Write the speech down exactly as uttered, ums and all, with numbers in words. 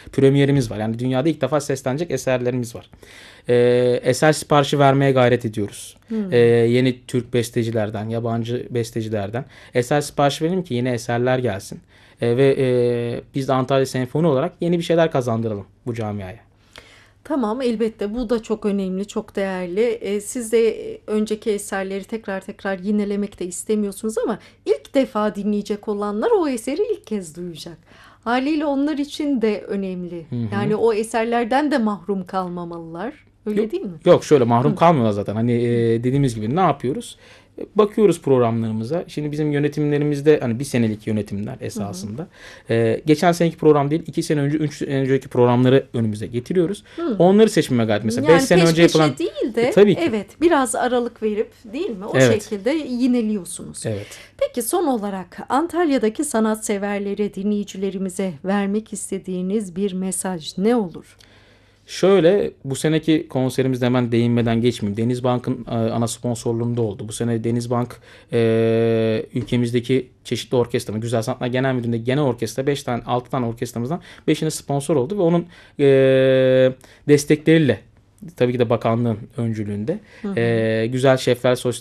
premierimiz var. Yani dünyada ilk defa seslenecek eserlerimiz var. E, eser siparişi vermeye gayret ediyoruz. Hmm. E, yeni Türk bestecilerden, yabancı bestecilerden eser siparişi verelim ki yeni eserler gelsin. E, ve e, biz de Antalya Senfoni olarak yeni bir şeyler kazandıralım bu camiaya. Tamam, elbette bu da çok önemli, çok değerli. Ee, siz de önceki eserleri tekrar tekrar yinelemek de istemiyorsunuz ama ilk defa dinleyecek olanlar o eseri ilk kez duyacak. Haliyle onlar için de önemli. Hı hı. Yani o eserlerden de mahrum kalmamalılar. Öyle Yok, değil mi? yok şöyle mahrum kalmıyorlar zaten. Hani e, dediğimiz gibi ne yapıyoruz? E, Bakıyoruz programlarımıza. Şimdi bizim yönetimlerimizde hani bir senelik yönetimler esasında. E, geçen seneki program değil, iki sene önce, üç sene önceki programları önümüze getiriyoruz. Hı. Onları seçmeye gayret. Mesela beş Yani sene peş önce peşe yapılan... değil de E, tabii ki. evet, biraz aralık verip değil mi? O Evet. şekilde yineliyorsunuz. Evet. Peki son olarak Antalya'daki sanatseverlere, dinleyicilerimize vermek istediğiniz bir mesaj ne olur? Şöyle bu seneki konserimizde hemen değinmeden geçmeyeyim. Denizbank'ın e, ana sponsorluğunda oldu. Bu sene Denizbank e, ülkemizdeki çeşitli orkestra, Güzel Sanatlar Genel Müdürlüğü'nde genel orkestra beş tane altı tane orkestramızdan beşine sponsor oldu ve onun e, destekleriyle tabii ki de bakanlığın öncülüğünde Hı hı. e, Güzel Şefler